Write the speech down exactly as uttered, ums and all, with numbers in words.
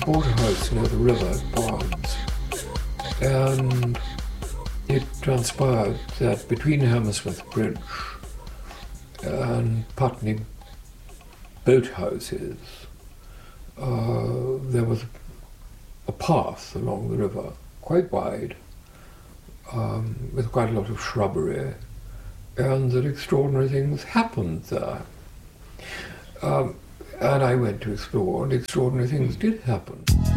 bought a house near the river at Barnes, and it transpired that between Hammersmith Bridge and Putney boathouses, uh, there was a path along the river, quite wide, um, with quite a lot of shrubbery, and that extraordinary things happened there. Um, and I went to explore, and extraordinary things did happen.